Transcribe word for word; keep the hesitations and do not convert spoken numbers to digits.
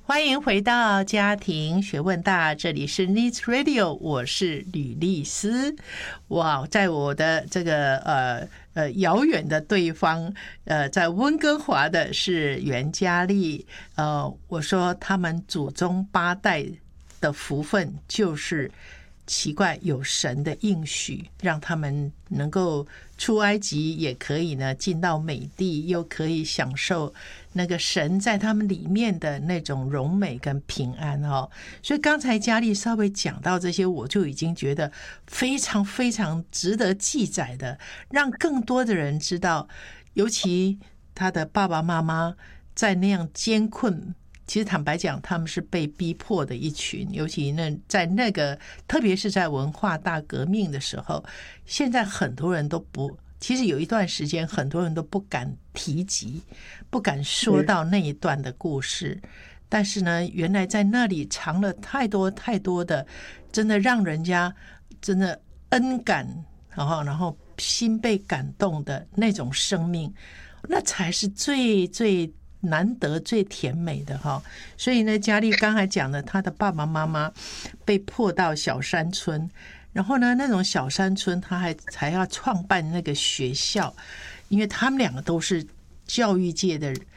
欢迎回到家庭学问大，这里是 Needs Radio， 我是吕丽丝。哇，在我的这个呃呃遥远的对方，呃，在温哥华的是袁嘉丽。呃，我说他们祖宗八代的福分就是奇怪，有神的应许，让他们能够出埃及，也可以呢进到美地，又可以享受那个神在他们里面的那种荣美跟平安哦。所以刚才嘉丽稍微讲到这些，我就已经觉得非常非常值得记载的，让更多的人知道，尤其他的爸爸妈妈在那样艰困。其实坦白讲，他们是被逼迫的一群，尤其那在那个，特别是在文化大革命的时候，现在很多人都不，其实有一段时间，很多人都不敢提及，不敢说到那一段的故事。但是呢，原来在那里藏了太多太多的，真的让人家真的恩感，然后然后心被感动的那种生命，那才是最最。难得最甜美的哈，所以呢，嘉丽刚才讲的，她的爸爸妈妈被迫到小山村，然后呢，那种小山村，他还还要创办那个学校，因为他们两个都是教育界的